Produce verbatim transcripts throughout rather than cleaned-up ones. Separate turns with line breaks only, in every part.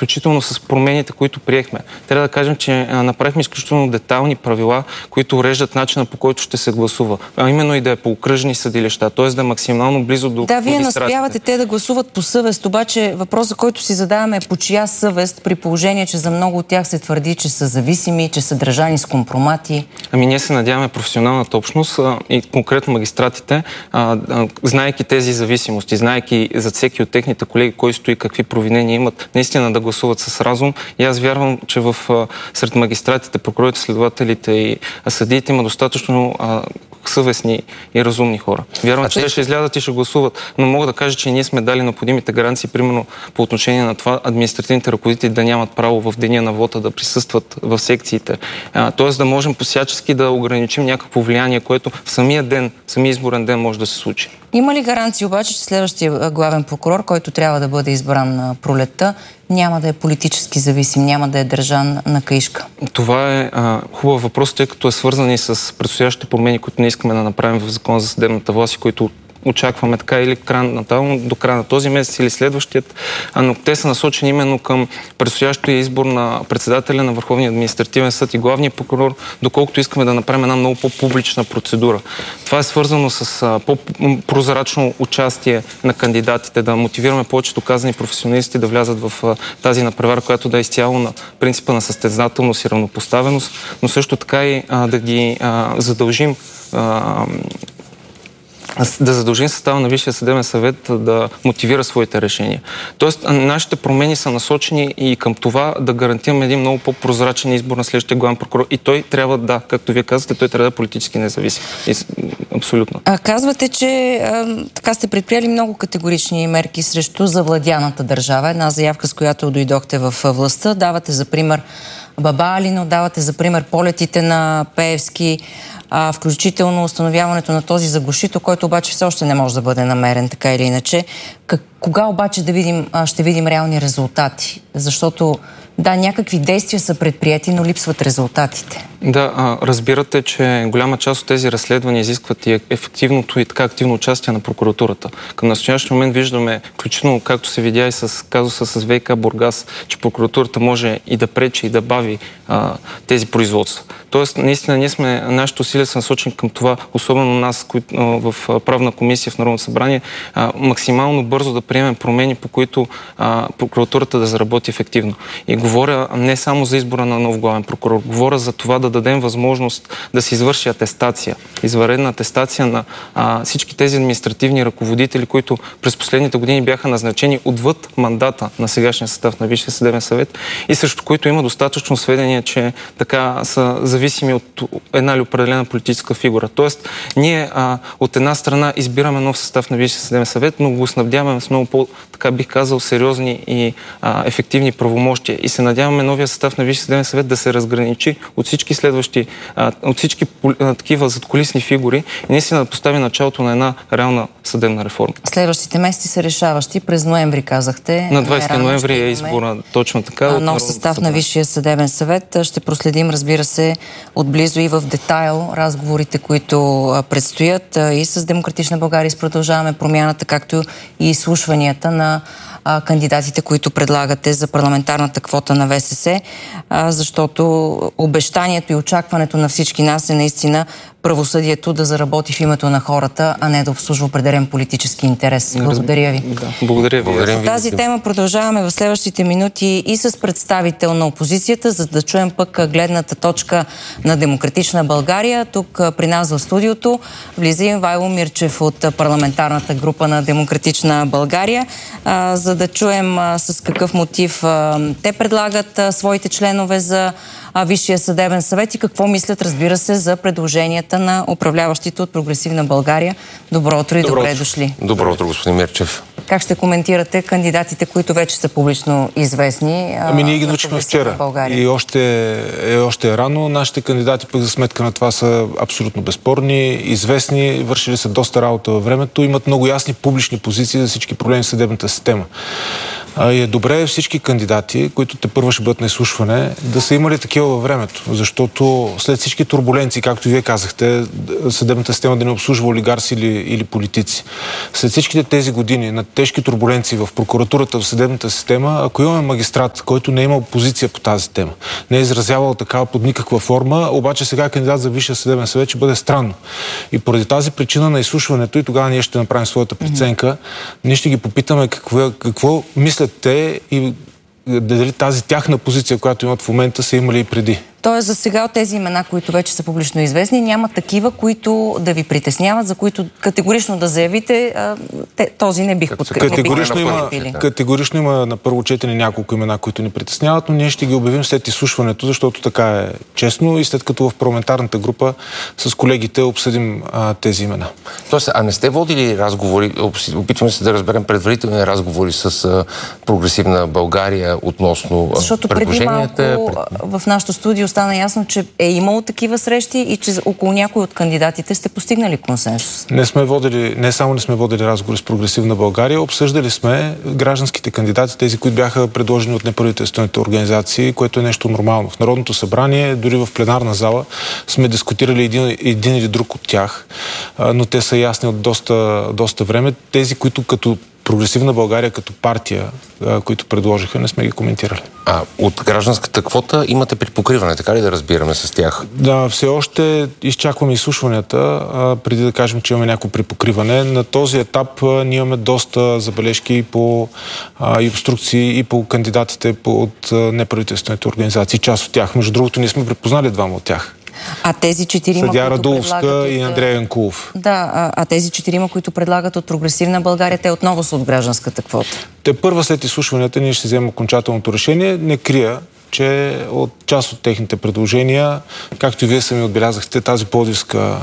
включително с промените, които приехме. Трябва да кажем, че направихме изключително детайлни правила, които уреждат начина, по който ще се гласува. А именно и да е по окръжни съдилища, т.е. да е максимално близо до
Да, вие настоявате те да гласуват по съвест, обаче въпросът, който си задаваме е по чия съвест, при положение, че за много от тях се твърди, че са зависими, че са държани с компромати.
Ами ние се надяваме професионалната общност а, и конкретно магистратите, а, а, знаейки тези зависимости, знаейки за всеки от техните колеги, кой стои, какви провинения имат, наистина да гласуват с разум. И аз вярвам, че в, а, сред магистратите, прокурорите, следователите и съдиите има достатъчно а, съвестни и разумни хора. Вярвам, а че те ще излязат и ще гласуват, но мога да кажа, че ние сме дали необходимите гаранции, примерно по отношение на това административните ръководители да нямат право в деня на вота да присъстват в секциите. Тоест да можем всячески да ограничим някакво влияние, което в самия ден, в самия изборен ден може да се случи.
Има ли гаранции обаче, че следващия главен прокурор, който трябва да бъде избран на пролетта, няма да е политически зависим, няма да е държан на каишка? Това
е а, хубав въпрос, тъй като е свързан и с предстоящите промени, които не искаме да направим в Закона за съдебната власт и които очакваме така или до края на този месец или следващият, но те са насочени именно към предстоящия избор на председателя на Върховния административен съд и главния прокурор, доколкото искаме да направим една много по-публична процедура. Това е свързано с по-прозрачно участие на кандидатите, да мотивираме повече доказани професионалисти да влязат в тази надпревара, която да е изцяло на принципа на състезателност и равнопоставеност, но също така и а, да ги а, задължим а, да задължим състава на Висшия съдебен съвет да мотивира своите решения. Тоест, нашите промени са насочени и към това да гарантираме един много по-прозрачен избор на следващия главен прокурор. И той трябва да, както вие казвате, той трябва да е политически независим. И, абсолютно.
А, казвате, че а, така сте предприели много категорични мерки срещу завладяната държава. Една заявка, с която дойдохте в властта. Давате за пример Баба Алино, давате за пример полетите на Пеевски, а, включително установяването на този заглушител, който обаче все още не може да бъде намерен, така или иначе. Как, кога обаче да видим, а, ще видим реални резултати? Защото, да, някакви действия са предприяти, но липсват резултатите.
Да, а, разбирате, че голяма част от тези разследвания изискват и ефективното и така активно участие на прокуратурата. Към настоящия момент виждаме, включително както се видя и с казуса с ВиК Бургас, че прокуратурата може и да пречи, и да бави а, тези производства. Тоест, наистина, ние сме, нашите усилия са насочени към това, особено нас, кои, а, в правна комисия в Народното събрание, а, максимално бързо да приемем промени, по които а, прокуратурата да заработи ефективно. И говоря не само за избора на нов главен прокурор, говоря за това да дадем възможност да се извърши атестация, извънредна атестация на а, всички тези административни ръководители, които през последните години бяха назначени отвъд мандата на сегашния състав на Висшия съдебен съвет и срещу които има достатъчно сведения, че така са зависими от една или определена политическа фигура. Тоест, ние а, от една страна избираме нов състав на Висшия съдебен съвет, но го снабдяваме с много по, така бих казал, сериозни и а, ефективни правомощия. И се надяваме новия състав на Висшия съдебен съвет да се разграничи от всички следващи, а, от всички а, такива задкулисни фигури и наистина да постави началото на една реална съдебна реформа.
Следващите месеци са решаващи. През ноември казахте.
На двадесети ноември е избора, точно така.
Нов състав на Висшия съдебен съвет. Ще проследим, разбира се, отблизо и в детайл разговорите, които предстоят и с Демократична България, и с Продължаваме промяната, както и изслушванията на а, кандидатите, които предлагате за парламентарната квота на ВСС, а, защото обещанието и очакването на всички нас е наистина правосъдието да заработи в името на хората, а не да обслужва определен политически интерес. Благодаря ви.
Да, благодаря ви.
Благодаря ви. Тази тема продължаваме в следващите минути и с представител на опозицията, за да чуем пък гледната точка на Демократична България. Тук при нас в студиото влиза Ивайло Мирчев от парламентарната група на Демократична България, а, за да чуем а, с какъв мотив а, те предлагат а, своите членове за а, Висшия съдебен съвет и какво мислят, разбира се, за предложенията на управляващите от Прогресивна България. Добро утро и добро, добре дошли.
Добро утро, господин Мирчев.
Как ще коментирате кандидатите, които вече са публично известни?
Ами ние ги научихме вчера и още е, още е рано. Нашите кандидати пък за сметка на това са абсолютно безспорни, известни, вършили са доста работа във времето, имат много ясни публични позиции за всички проблеми в съдебната система. А и е добре всички кандидати, които те първо ще бъдат на изслушване, да са имали такива във времето, защото след всички турбуленции, както вие казахте, съдебната система да не обслужва олигарси или, или политици. След всичките тези години на тежки турбуленции в прокуратурата, в съдебната система, ако имаме магистрат, който не е имал позиция по тази тема, не е изразявал такава под никаква форма, обаче сега кандидат за Висшия съдебен съвет ще бъде странно. И поради тази причина на изслушването, и тогава ние ще направим своята преценка, mm-hmm. ние ще ги попитаме какво, какво мислят те и дали тази тяхна позиция, която имат в момента, са имали и преди.
Тоест за сега от тези имена, които вече са публично известни, няма такива, които да ви притесняват, за които категорично да заявите, а, те, този не бих подкрепил.
Категорично, има, категорично има на първо четене няколко имена, които ни притесняват, но ние ще ги обявим след изслушването, защото така е честно и след като в парламентарната група с колегите обсъдим а, тези имена.
Тоест, а не сте водили разговори, опитваме се да разберем предварителни разговори с а, Прогресивна България относно а,
защото
предложенията?
Преди малко пред... в нашото студио стана ясно, че е имало такива срещи и че около някои от кандидатите сте постигнали консенсус.
Не сме водили, не само не сме водили разговори с Прогресивна България, обсъждали сме гражданските кандидати, тези, които бяха предложени от неправителствените организации, което е нещо нормално. В Народното събрание, дори в пленарна зала, сме дискутирали един, един или друг от тях, но те са ясни от доста, доста време. Тези, които като Прогресивна България като партия, които предложиха, не сме ги коментирали.
А от гражданската квота имате припокриване, така ли да разбираме с тях?
Да, все още изчакваме изслушванията, преди да кажем, че имаме някакво припокриване. На този етап ние имаме доста забележки и по а, и обструкции и по кандидатите по, от неправителствените организации. Част от тях. Между другото, ние сме припознали двама от тях.
А тези четирима,
Съдия
които
Радуловска
предлагат
и Андрей Янкулов.
Да, а, а тези четирима, които предлагат от Прогресивна България, те отново са от гражданската квота.
Те първа след изслушванията ние ще вземем окончателното решение. Не крия, че от част от техните предложения, както и вие сами отбелязахте, тази пловдивска,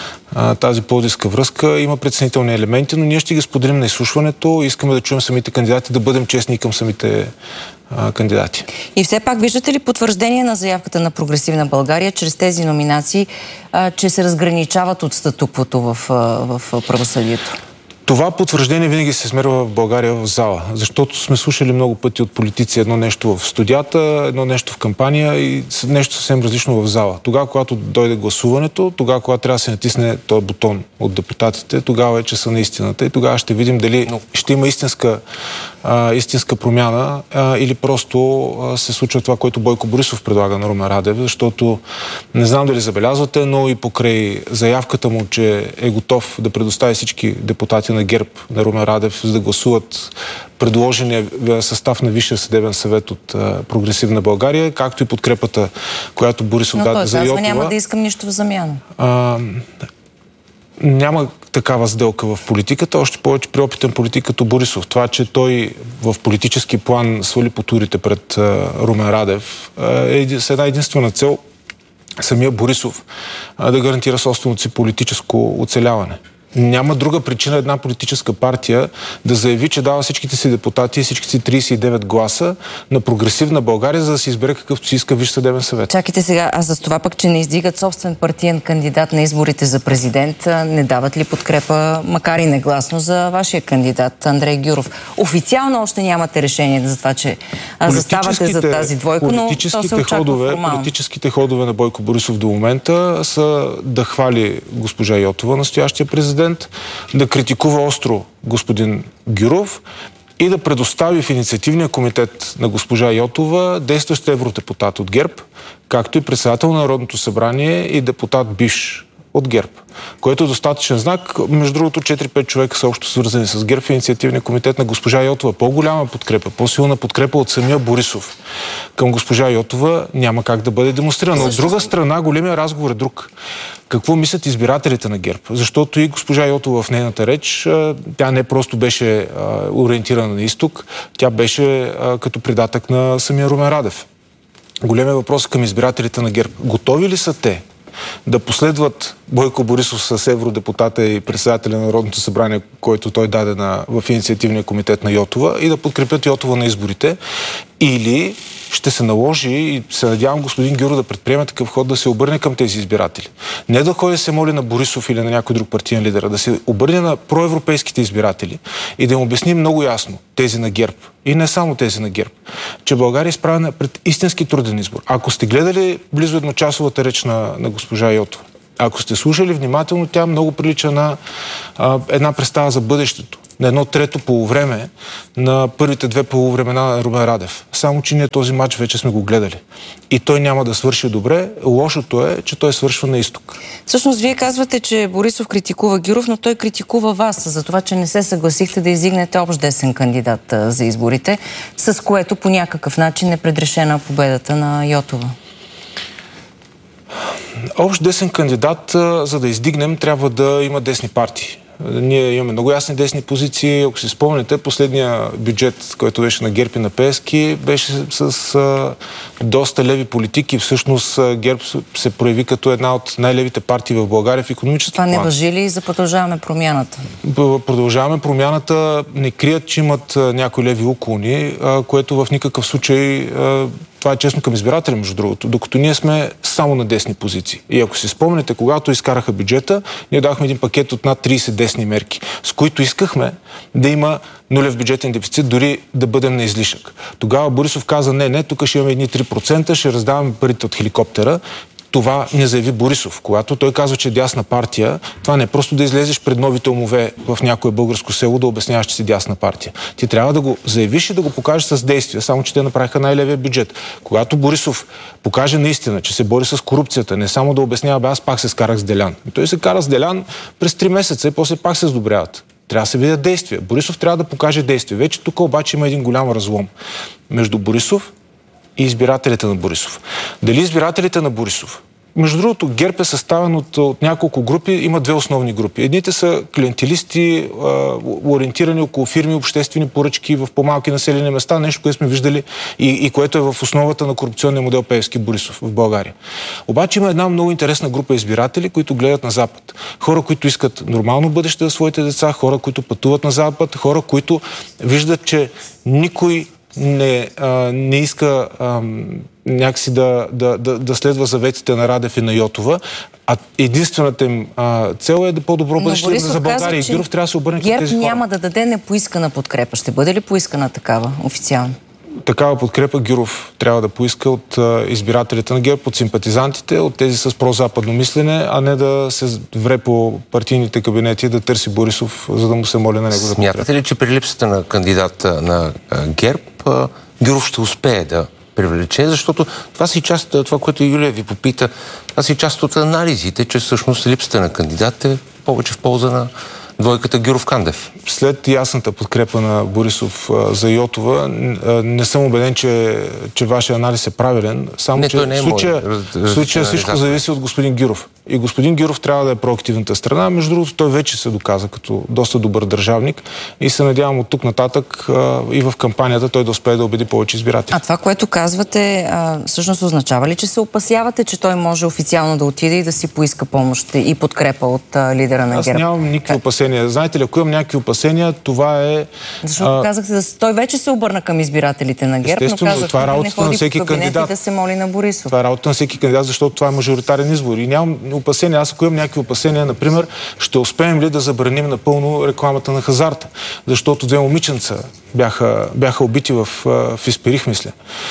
тази пловдивска връзка има преценителни елементи, но ние ще ги споделим на изслушването. Искаме да чуем самите кандидати, да бъдем честни към самите а, кандидати.
И все пак виждате ли потвърждение на заявката на Прогресивна България чрез тези номинации, а, че се разграничават от статуквото в, в правосъдието?
Това потвърждение винаги се смерва в България в зала, защото сме слушали много пъти от политици едно нещо в студията, едно нещо в кампания и нещо съвсем различно в зала. Тогава, когато дойде гласуването, тогава, когато трябва да се натисне този бутон от депутатите, тогава е часа на истината и тогава ще видим дали Но... ще има истинска, а, истинска промяна а, или просто а, се случва това, което Бойко Борисов предлага на Румен Радев, защото не знам дали забелязвате, но и покрай заявката му, че е готов да предостави всички депутати на ГЕРБ, на Румен Радев, за да гласуват предложения състав на Висшия съдебен съвет от а, Прогресивна България, както и подкрепата, която Борисов даде за Йотова.
Но той няма да искам нищо в замяна.
А, няма такава сделка в политиката, още повече при опитен политик като Борисов. Това, че той в политически план свали потурите пред а, Румен Радев, е с една единствена цел самия Борисов а, да гарантира собственото си политическо оцеляване. Няма друга причина една политическа партия да заяви, че дава всичките си депутати и всичките си трийсет и девет гласа на Прогресивна България, за да се избере какъвто си иска Висш съдебен съвет.
Чакайте сега, а за това пък, че не издигат собствен партиен кандидат на изборите за президент, не дават ли подкрепа, макар и негласно, за вашия кандидат Андрей Гюров? Официално още нямате решение за това, че заставате за тази двойка, но то се очаква формално.
Политическите ходове на Бойко Борисов до момента са да хвали госпожа Йотова, настоящия президент, да критикува остро господин Гюров и да предостави в инициативния комитет на госпожа Йотова действащ евродепутат от ГЕРБ, както и председател на Народното събрание и депутат бивш от ГЕРБ, което е достатъчен знак. Между другото, четири-пет човека са общо свързани с ГЕРБ в инициативния комитет на госпожа Йотова. По-голяма подкрепа, по-силна подкрепа от самия Борисов към госпожа Йотова няма как да бъде демонстрирана. От друга страна, големия разговор е друг. Какво мислят избирателите на ГЕРБ? Защото и госпожа Йотова в нейната реч, тя не просто беше ориентирана на изток, тя беше като придатък на самия Румен Радев. Големия въпрос към избирателите на ГЕРБ. Готови ли са те да последват Бойко Борисов с евродепутата и председателя на Народното събрание, който той даде на, в инициативния комитет на Йотова, и да подкрепят Йотова на изборите, или ще се наложи, и се надявам господин Гюро да предприеме такъв ход, да се обърне към тези избиратели. Не да ходи да се моли на Борисов или на някой друг партиен лидер, да се обърне на проевропейските избиратели и да им обясни много ясно, тези на ГЕРБ, и не само тези на ГЕРБ, че България е изправена пред истински труден избор. Ако сте гледали близо едночасовата реч на, на госпожа Йотова, ако сте слушали внимателно, тя много прилича на а, една представа за бъдещето. на едно трето полувреме на първите две полувремена на Румен Радев. Само, че ние този матч вече сме го гледали. И той няма да свърши добре. Лошото е, че той свършва на изток.
Всъщност, вие казвате, че Борисов критикува Гюров, но той критикува вас за това, че не се съгласихте да издигнете общ десен кандидат за изборите, с което по някакъв начин е предрешена победата на Йотова.
Общ десен кандидат, за да издигнем, трябва да има десни партии. Ние имаме много ясни десни позиции. Ако си спомняте, последния бюджет, който беше на ГЕРБ и на Пеевски, беше с а, доста леви политики. Всъщност ГЕРБ се прояви като една от най-левите партии в България в икономически план.
Това не важи ли за Продължаваме промяната?
Продължаваме промяната не крият, че имат някои леви уклони, а, което в никакъв случай... А, това е честно към избирателя, между другото, докато ние сме само на десни позиции. И ако си спомняте, когато изкараха бюджета, ние дахме един пакет от над трийсет десни мерки, с които искахме да има нулев бюджетен дефицит, дори да бъдем на излишък. Тогава Борисов каза, не, не, тук ще имаме едни три процента, ще раздаваме парите от хеликоптера. Това не заяви Борисов. Когато той казва, че е дясна партия, това не е просто да излезеш пред новите умове в някое българско село да обясняваш, че си дясна партия. Ти трябва да го заявиш и да го покажеш с действия, само че те направиха най-левия бюджет. Когато Борисов покаже наистина, че се бори с корупцията, не само да обяснява, бе, аз пак се скарах с Делян. И той се кара с Делян през три месеца и после пак се сдобряват. Трябва да се видят действия. Борисов трябва да покаже действия. Вече тук обаче има един голям разлом между Борисов и избирателите на Борисов. Дали избирателите на Борисов? Между другото, ГЕРБ е съставен от, от няколко групи, има две основни групи. Едните са клиентилисти, а, ориентирани около фирми, обществени поръчки в по-малки населени места, нещо, което сме виждали и, и което е в основата на корупционния модел Пеевски Борисов в България. Обаче има една много интересна група избиратели, които гледат на Запад. Хора, които искат нормално бъдеще за своите деца, хора, които пътуват на Запад, хора, които виждат, че никой не, а, не иска а, някакси да, да, да, да следва заветите на Радев и на Йотова, а единствената им а, цел е да по-добро бъдеще за България. И Гюров трябва да се обърне към тези хора.
ГЕРБ няма да даде непоискана подкрепа. Ще бъде ли поискана такава официално?
Такава подкрепа Гюров трябва да поиска от а, избирателите на ГЕРБ, от симпатизантите, от тези с прозападно мислене, а не да се вре по партийните кабинети да търси Борисов, за да му се моли на него за подкрепа.
Смятате ли, че при липсата на кандидата на а, ГЕРБ, а, Гюров ще успее да привлече, защото това си част, това, което Юлия ви попита, това си част от анализите, че всъщност липсата на кандидат е повече в полза на двойката Гюров-Кандев.
След ясната подкрепа на Борисов а, за Йотова, не съм убеден, че, че вашия анализ е правилен. Само, не, че не е в случая, мой, случая всичко зависи от господин Гюров. И господин Гюров трябва да е проактивната страна. Между другото, той вече се доказа като доста добър държавник и се надявам от тук нататък а, и в кампанията той да успее да убеди повече избиратели.
А това, което казвате, а, всъщност означава ли, че се опасявате, че той може официално да отиде и да си поиска помощ и подкрепа от а, лидера на
Аз
ГЕРБ?
Аз нямам никакви опасения. Знаете ли, ако имам някакви опасения, това е...
Защото а... казахте, да, той вече се обърна към избирателите на ГЕРБ, но казахте,
това е работата
да не
на всеки
ходи по кабинет
кандидат.
И да се моли на Борисов.
Това е работа на всеки кандидат, защото това е мажоритарен избор. И нямам опасения. Аз ако имам някакви опасения, например, ще успеем ли да забраним напълно рекламата на хазарта? Защото две момиченца бяха, бяха убити в, в Исперих, мисля.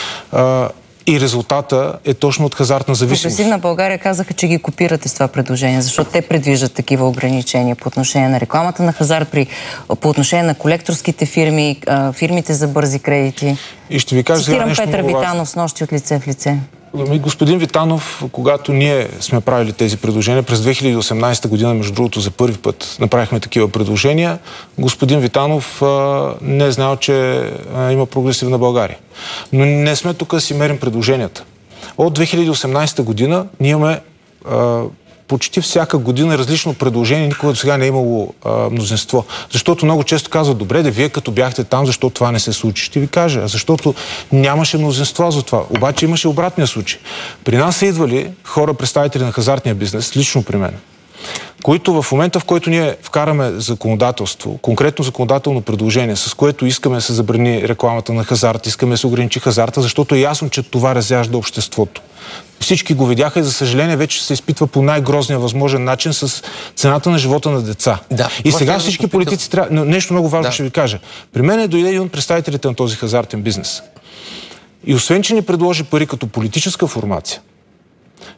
А, и резултата е точно от хазартна зависимост.
Прогресивна България казаха, че ги копирате с това предложение, защото те предвиждат такива ограничения по отношение на рекламата на хазарт, при, по отношение на колекторските фирми, фирмите за бързи кредити.
И ще ви кажа
Цитирам
нещо
Петър Витанов с нощи от лице в лице.
Господин Витанов, когато ние сме правили тези предложения, през две хиляди и осемнадесета година, между другото, за първи път направихме такива предложения, господин Витанов а, не е знал, че а, има прогресивна България. Но не сме тук да си мерим предложенията. От две хиляди и осемнадесета година ние имаме а, почти всяка година различно предложение, никога до сега не е имало а, мнозинство. Защото много често казват, добре, да вие като бяхте там, защо това не се случи? Ще ви кажа, защото нямаше мнозинство за това. Обаче имаше обратния случай. При нас са идвали хора, представители на хазартния бизнес, лично при мен, които в момента, в който ние вкараме законодателство, конкретно законодателно предложение, с което искаме да се забрани рекламата на хазарт, искаме да се ограничи хазарта, защото е ясно, че това разяжда обществото. Всички го видяха и, за съжаление, вече се изпитва по най-грозния възможен начин с цената на живота на деца.
Да,
и сега всички политици трябва... Нещо много важно да. ще ви кажа. При мен е дойде един от представителите на този хазартен бизнес. И освен, че ни предложи пари като политическа формация,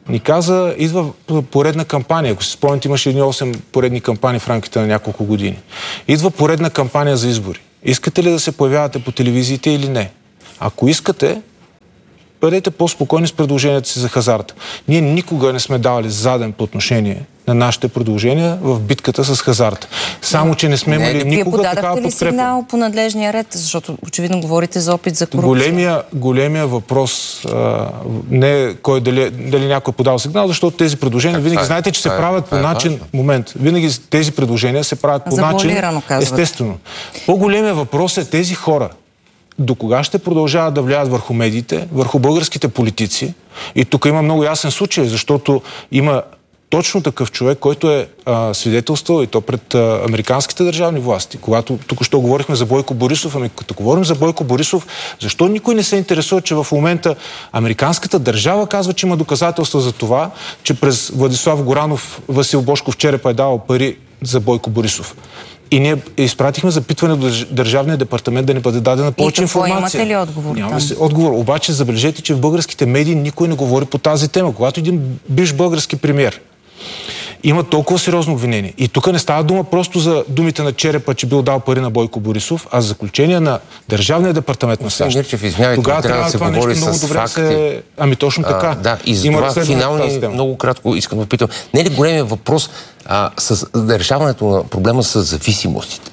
ни каза, идва поредна кампания. Ако си спомняте, имаше едни осем поредни кампании в рамките на няколко години. Идва поредна кампания за избори. Искате ли да се появявате по телевизиите или не? Ако искате, бъдете по-спокойни с предложенията си за хазарта. Ние никога не сме давали заден по отношение на нашите предложения в битката с хазарта. Само, че не сме имали никога такава подкрепа.
Вие подадахте ли сигнал по надлежния ред? Защото очевидно говорите за опит за корупция.
Големия, големия въпрос а, не е кой дали, дали някой е подал сигнал, защото тези предложения как, винаги знаете, че се правят по начин... Момент. Винаги тези предложения се правят по начин... Естествено. По-големия въпрос е тези хора до кога ще продължават да влияят върху медиите, върху българските политици. И тук има много ясен случай, защото има точно такъв човек, който е а, свидетелствал и то пред а, американските държавни власти. Когато тук що говорихме за Бойко Борисов, ами като говорим за Бойко Борисов, защо никой не се интересува, че в момента американската държава казва, че има доказателства за това, че през Владислав Горанов Васил Божков Черепа е давал пари за Бойко Борисов. И ние изпратихме запитване до Държавния департамент да ни бъде дадена повече информация.
Имате ли отговор?
Няма се отговор. Обаче забележете, че в българските медии никой не говори по тази тема. Когато един бивш български премиер има толкова сериозно обвинение. И тук не става дума просто за думите на Черепа, че бил дал пари на Бойко Борисов, а за заключение на Държавния департамент на САЩ.
Тогава трябва да се говори с факти.
Се... Ами точно така.
А, да, и за това финални, много кратко искам да питам. Не е ли големия въпрос а, с решаването на проблема с зависимостите?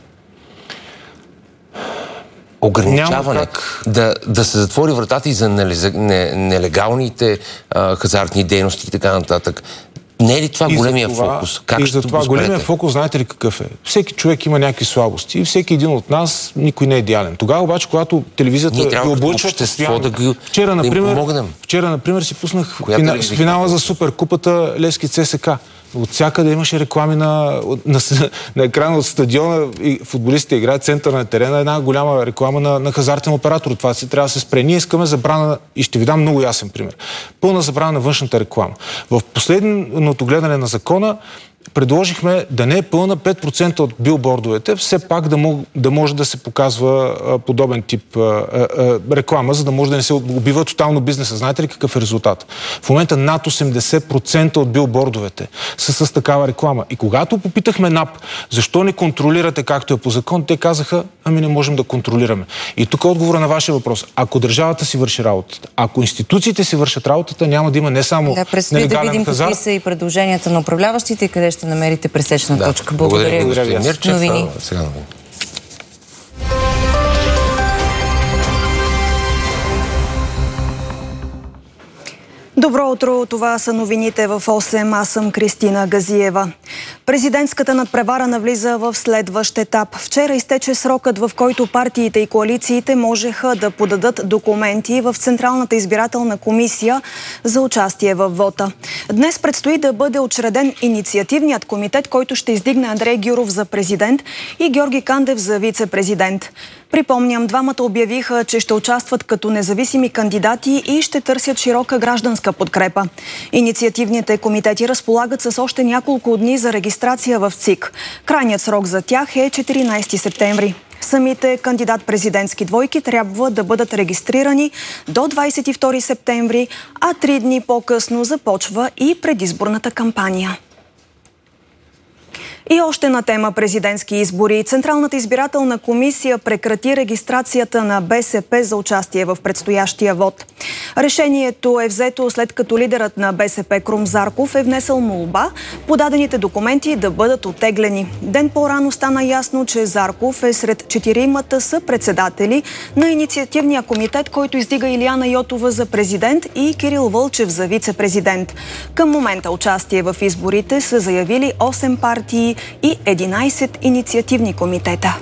Ограничаване, да, да се затвори вратата и за нелегалните а, хазартни дейности и така нататък. Не е ли това и големия това, фокус? Как
и за това големия фокус, знаете ли какъв е? Всеки човек има някакви слабости и всеки един от нас, никой не е идеален. Тогава обаче, когато телевизията ги облъчва постоянно... Да ги, вчера, да например, вчера, например, си пуснах фина, финала за Суперкупата Левски ЦСК. От всякъде имаше реклами на, на, на екрана от стадиона и футболистите играят център на терена, една голяма реклама на, на хазартен оператор. Това си трябва да се спре. Ние искаме забрана, и ще ви дам много ясен пример, пълна забрана на външната реклама. В последното гледане на закона предложихме да не е пълна пет процента от билбордовете, все пак да, мог, да може да се показва а, подобен тип а, а, реклама, за да може да не се убива тотално бизнеса. Знаете ли какъв е резултат? В момента над осемдесет процента от билбордовете са с такава реклама. И когато попитахме НАП, защо не контролирате както е по закон, те казаха, ами не можем да контролираме. И тук е отговора на вашия въпрос. Ако държавата си върши работата, ако институциите си вършат работата, няма да има не само
да, предстои да видим
хазар,
какви са и предложенията на управляващите и къде ще намерите пресечна
да,
точка. Благодаря.
Благодаря ви. Мирчев,
новини.
Сега новини.
Добро утро, това са новините в осем. Аз съм Кристина Газиева. Президентската надпревара навлиза в следващ етап. Вчера изтече срокът, в който партиите и коалициите можеха да подадат документи в Централната избирателна комисия за участие в вота. Днес предстои да бъде учреден инициативният комитет, който ще издигне Андрей Гюров за президент и Георги Кандев за вице-президент. Припомням, двамата обявиха, че ще участват като независими кандидати и ще търсят широка гражданска подкрепа. Инициативните комитети разполагат с още няколко дни за регистрация в ЦИК. Крайният срок за тях е четиринайсети септември. Самите кандидат-президентски двойки трябва да бъдат регистрирани до двайсет и втори септември, а три дни по-късно започва и предизборната кампания. И още на тема президентски избори. Централната избирателна комисия прекрати регистрацията на БСП за участие в предстоящия вод. Решението е взето след като лидерът на БСП Крум Зарков е внесъл молба подадените документи да бъдат оттеглени. Ден по-рано стана ясно, че Зарков е сред четиримата съпредседатели на инициативния комитет, който издига Илияна Йотова за президент и Кирил Вълчев за вице-президент. Към момента участие в изборите са заявили осем партии и единайсет инициативни комитета.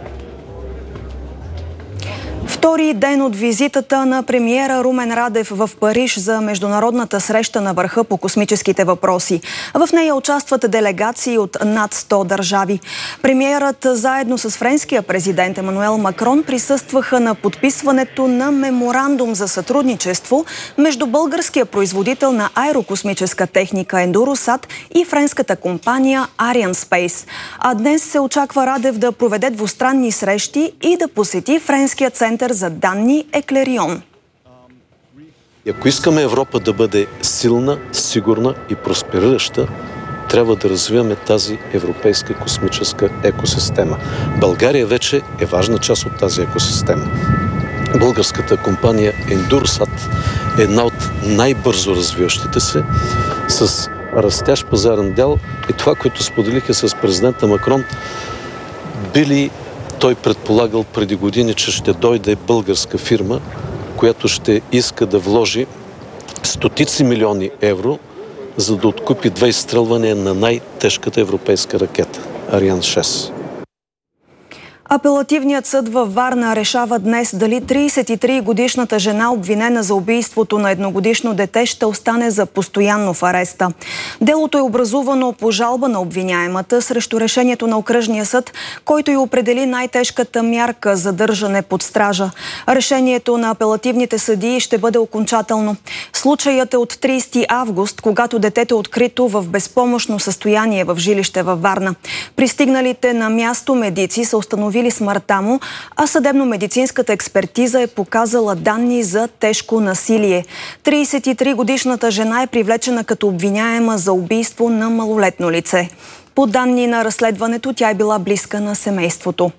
Втори ден от визитата на премиера Румен Радев в Париж за международната среща на върха по космическите въпроси. В нея участват делегации от над сто държави. Премиерът заедно с френския президент Емануел Макрон присъстваха на подписването на меморандум за сътрудничество между българския производител на аерокосмическа техника Ендуросат и френската компания Arianespace. А днес се очаква Радев да проведе двустранни срещи и да посети френския център за данни Еклерион.
Ако искаме Европа да бъде силна, сигурна и просперираща, трябва да развиваме тази европейска космическа екосистема. България вече е важна част от тази екосистема. Българската компания Endurosat е една от най-бързо развиващите се, с растящ пазарен дял, и това, което споделиха с президента Макрон, били той предполагал преди години, че ще дойде българска фирма, която ще иска да вложи стотици милиони евро, за да откупи две изстрелвания на най-тежката европейска ракета – Ариан шест.
Апелативният съд във Варна решава днес дали тридесет и три годишната жена, обвинена за убийството на едногодишно дете, ще остане за постоянно в ареста. Делото е образувано по жалба на обвиняемата срещу решението на окръжния съд, който й определи най-тежката мярка – задържане под стража. Решението на апелативните съдии ще бъде окончателно. Случаят е от тридесети август, когато детето е открито в безпомощно състояние в жилище във Варна. Пристигналите на място медици са установили смъртта му, а съдебно-медицинската експертиза е показала данни за тежко насилие. тридесет и три годишната жена е привлечена като обвиняема за убийство на малолетно лице. По данни на разследването, тя е била близка на семейството.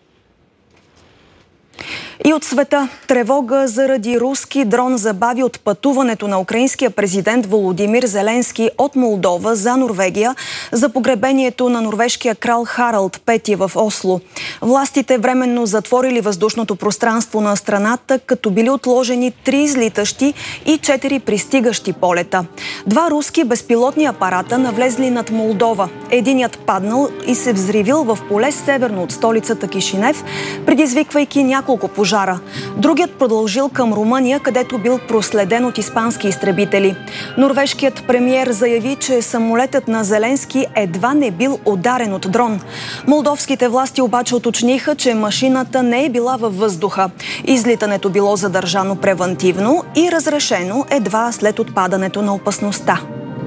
И от света тревога заради руски дрон забави отпътуването на украинския президент Володимир Зеленски от Молдова за Норвегия за погребението на норвежкия крал Харалд пети в Осло. Властите временно затворили въздушното пространство на страната, като били отложени три излитащи и четири пристигащи полета. Два руски безпилотни апарата навлезли над Молдова. Единият паднал и се взривил в поле северно от столицата Кишинев, предизвиквайки няколко пожара. Другият продължил към Румъния, където бил проследен от испански изтребители. Норвежкият премиер заяви, че самолетът на Зеленски едва не бил ударен от дрон. Молдовските власти обаче уточниха, че машината не е била във въздуха. Излитането било задържано превантивно и разрешено едва след отпадането на опасността.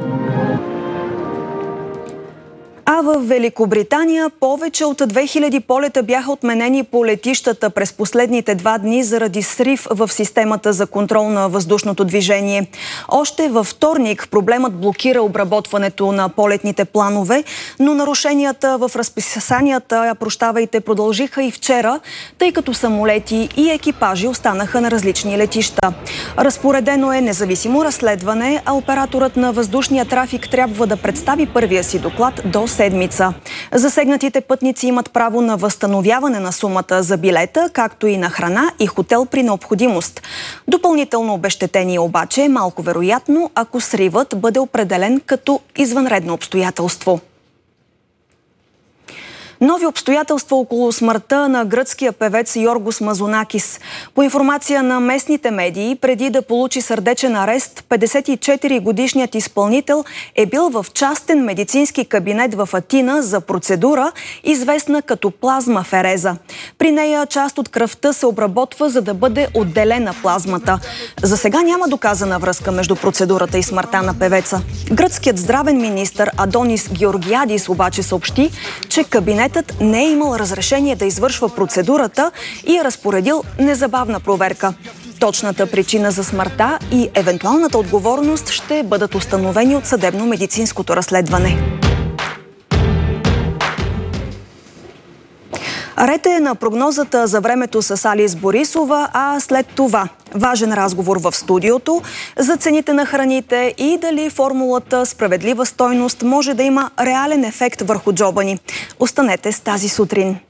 А в Великобритания повече от две хиляди полета бяха отменени по летищата през последните два дни заради срив в системата за контрол на въздушното движение. Още във вторник проблемът блокира обработването на полетните планове, но нарушенията в разписанията, прощавайте, продължиха и вчера, тъй като самолети и екипажи останаха на различни летища. Разпоредено е независимо разследване, а операторът на въздушния трафик трябва да представи първия си доклад до седмица. Засегнатите пътници имат право на възстановяване на сумата за билета, както и на храна и хотел при необходимост. Допълнително обезщетение обаче е малко вероятно, ако сривът бъде определен като извънредно обстоятелство. Нови обстоятелства около смъртта на гръцкия певец Йоргос Мазонакис. По информация на местните медии, преди да получи сърдечен арест, петдесет и четири годишният изпълнител е бил в частен медицински кабинет в Атина за процедура, известна като плазмафереза. При нея част от кръвта се обработва, за да бъде отделена плазмата. За сега няма доказана връзка между процедурата и смъртта на певеца. Гръцкият здравен министър Адонис Георгиадис обаче съобщи, че кабинет не е имал разрешение да извършва процедурата и е разпоредил незабавна проверка. Точната причина за смъртта и евентуалната отговорност ще бъдат установени от съдебно-медицинското разследване. Ред е на прогнозата за времето с Алис Борисова, а след това важен разговор в студиото за цените на храните и дали формулата справедлива стойност може да има реален ефект върху джоба ни. Останете с тази сутрин.